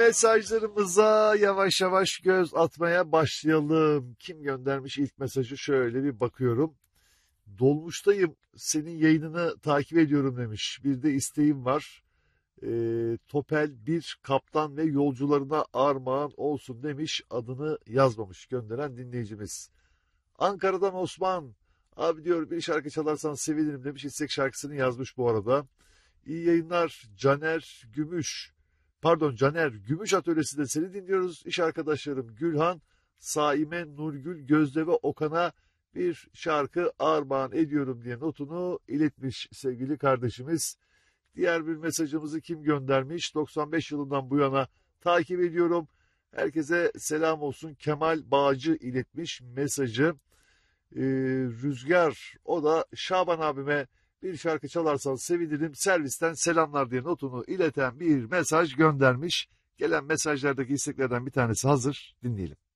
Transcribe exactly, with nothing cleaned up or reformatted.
Mesajlarımıza yavaş yavaş göz atmaya başlayalım. Kim göndermiş ilk mesajı, şöyle bir bakıyorum. Dolmuştayım, senin yayınını takip ediyorum demiş. Bir de isteğim var. E, Topel bir kaptan ve yolcularına armağan olsun demiş. Adını yazmamış gönderen dinleyicimiz. Ankara'dan Osman. Abi diyor, bir şarkı çalarsan sevinirim demiş. İstek şarkısını yazmış bu arada. İyi yayınlar Caner Gümüş. Pardon Caner Gümüş Atölyesi'nde seni dinliyoruz. İş arkadaşlarım Gülhan, Saime, Nurgül, Gözde ve Okan'a bir şarkı armağan ediyorum diye notunu iletmiş sevgili kardeşimiz. Diğer bir mesajımızı kim göndermiş? doksan beş yılından bu yana takip ediyorum. Herkese selam olsun. Kemal Bağcı iletmiş mesajı. Ee, Rüzgar, o da Şaban abime bir şarkı çalarsan sevinirim, servisten selamlar diye notunu ileten bir mesaj göndermiş. Gelen mesajlardaki isteklerden bir tanesi hazır, dinleyelim.